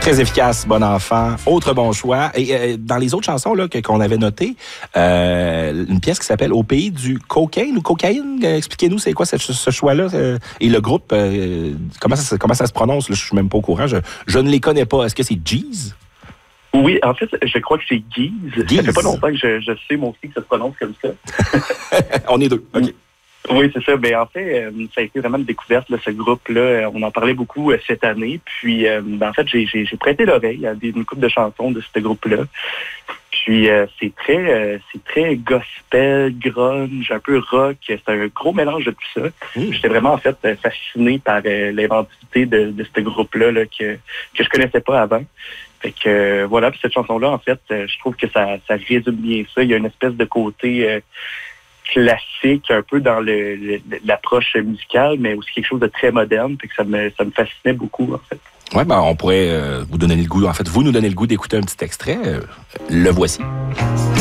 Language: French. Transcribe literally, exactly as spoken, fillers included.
Très efficace, Bon enfant. Autre bon choix. Et euh, dans les autres chansons là, que, qu'on avait notées, euh, une pièce qui s'appelle Au pays du cocaine ou cocaïne. Euh, expliquez-nous, c'est quoi ce, ce choix-là? Euh, et le groupe, euh, comment, ça, comment ça se prononce? Là, je suis même pas au courant. Je, je ne les connais pas. Est-ce que c'est Jeez? Oui, en fait, je crois que c'est Guise. Guise. Ça fait pas longtemps que je, je sais, moi aussi, que ça se prononce comme ça. On est deux, OK. Oui, c'est ça. Ben, en fait, euh, ça a été vraiment une découverte, là, ce groupe-là. On en parlait beaucoup euh, cette année. Puis, euh, ben, en fait, j'ai, j'ai, j'ai prêté l'oreille à des, une couple de chansons de ce groupe-là. Puis, euh, c'est très euh, c'est très gospel, grunge, un peu rock. C'est un gros mélange de tout ça. Mmh. J'étais vraiment, en fait, fasciné par euh, l'inventivité de, de ce groupe-là là, que, que je connaissais pas avant. Fait que, euh, voilà. Puis cette chanson-là, en fait, euh, je trouve que ça, ça résume bien ça. Il y a une espèce de côté... Euh, classique, un peu dans le, le, l'approche musicale, mais aussi quelque chose de très moderne, puis que ça me, ça me fascinait beaucoup, en fait. Oui, ben, on pourrait euh, vous donner le goût, en fait, vous nous donner le goût d'écouter un petit extrait. Euh, le voici.